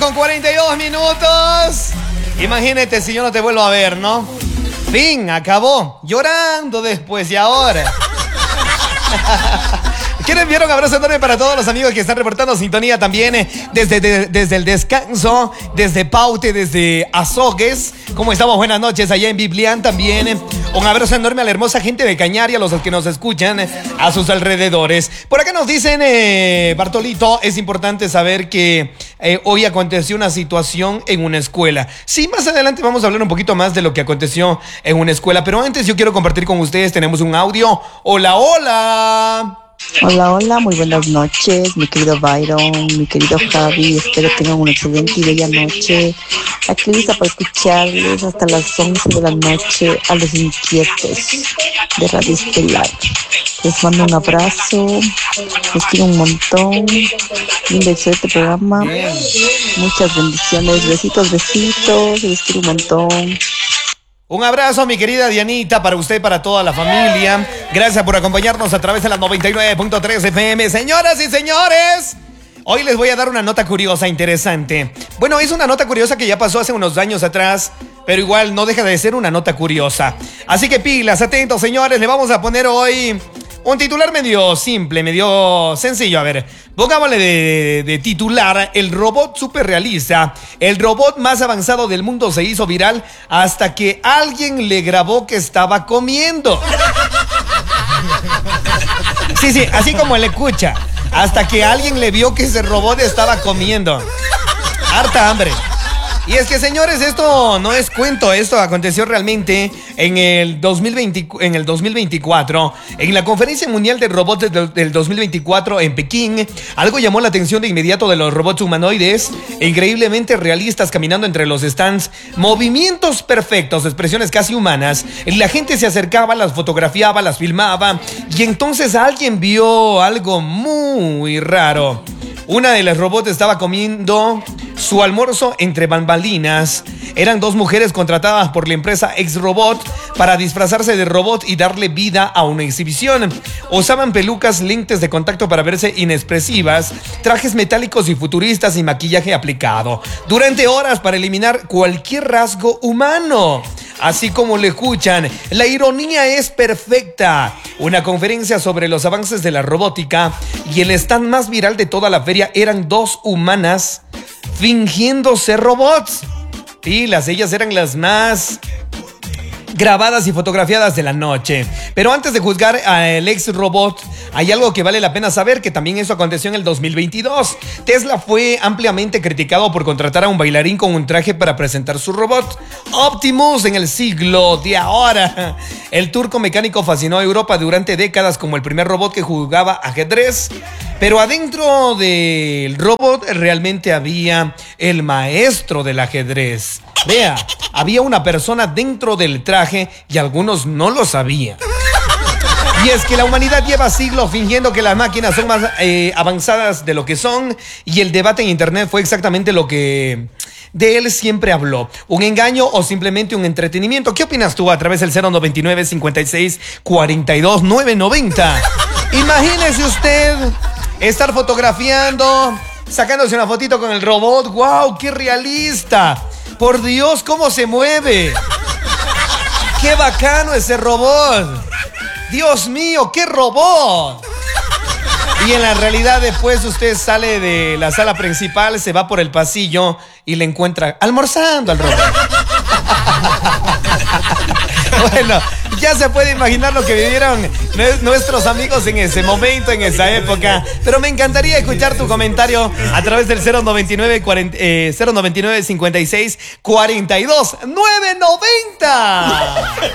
con 42 minutos. Imagínate si yo no te vuelvo a ver, ¿no? Fin, acabó. Llorando después y ahora. Quiero enviar un abrazo enorme para todos los amigos que están reportando sintonía también desde el descanso, desde Paute, desde Azogues. ¿Cómo estamos? Buenas noches allá en Biblián también. Un abrazo enorme a la hermosa gente de Cañari, a los que nos escuchan a sus alrededores. Por acá nos dicen, Bartolito, es importante saber que hoy aconteció una situación en una escuela. Sí, más adelante vamos a hablar un poquito más de lo que aconteció en una escuela, pero antes yo quiero compartir con ustedes, tenemos un audio. Hola, hola. Hola, hola, muy buenas noches, mi querido Byron, mi querido Javi, espero tengan una excelente y bella noche. Aquí lista para escucharles hasta las 11 de la noche a los inquietos de Radio Estelar. Les mando un abrazo, les quiero un montón, lindo excelente programa, muchas bendiciones, besitos, les quiero un montón. Un abrazo, mi querida Dianita, para usted y para toda la familia. Gracias por acompañarnos a través de la 99.3 FM. Señoras y señores, hoy les voy a dar una nota curiosa, interesante. Bueno, es una nota curiosa que ya pasó hace unos años atrás, pero igual no deja de ser una nota curiosa. Así que pilas, atentos, señores. Le vamos a poner hoy un titular medio simple, medio sencillo. A ver, pongámosle de titular: el robot superrealista. El robot más avanzado del mundo se hizo viral hasta que alguien le grabó que estaba comiendo. Sí, así como le escucha. Hasta que alguien le vio que ese robot estaba comiendo. Harta hambre. Y es que, señores, esto no es cuento, esto aconteció realmente en el 2024, en la Conferencia Mundial de Robots del 2024 en Pekín. Algo llamó la atención de inmediato de los robots humanoides, increíblemente realistas, caminando entre los stands, movimientos perfectos, expresiones casi humanas. La gente se acercaba, las fotografiaba, las filmaba, y entonces alguien vio algo muy raro. Una de las robots estaba comiendo su almuerzo entre bambalinas. Eran dos mujeres contratadas por la empresa X-Robot para disfrazarse de robot y darle vida a una exhibición. Usaban pelucas, lentes de contacto para verse inexpresivas, trajes metálicos y futuristas y maquillaje aplicado. Durante horas para eliminar cualquier rasgo humano. Así como le escuchan, la ironía es perfecta. Una conferencia sobre los avances de la robótica y el stand más viral de toda la feria eran dos humanas fingiendo ser robots. Pilas, ellas eran las más grabadas y fotografiadas de la noche. Pero antes de juzgar al ex-robot, hay algo que vale la pena saber, que también eso aconteció en el 2022. Tesla fue ampliamente criticado por contratar a un bailarín con un traje para presentar su robot Optimus en el siglo de ahora. El turco mecánico fascinó a Europa durante décadas como el primer robot que jugaba ajedrez. Pero adentro del robot realmente había el maestro del ajedrez. Vea, había una persona dentro del traje y algunos no lo sabían. Y es que la humanidad lleva siglos fingiendo que las máquinas son más avanzadas de lo que son, y el debate en internet fue exactamente lo que de él siempre habló. ¿Un engaño o simplemente un entretenimiento? ¿Qué opinas tú a través del 099 56 42 990? Imagínese usted estar fotografiando, sacándose una fotito con el robot. ¡Wow! ¡Qué realista! Por Dios, cómo se mueve. ¡Qué bacano ese robot! ¡Dios mío, qué robot! Y en la realidad después usted sale de la sala principal, se va por el pasillo y le encuentra almorzando al robot. Bueno, ya se puede imaginar lo que vivieron nuestros amigos en ese momento, en esa época. Pero me encantaría escuchar tu comentario a través del 099 56 42 990.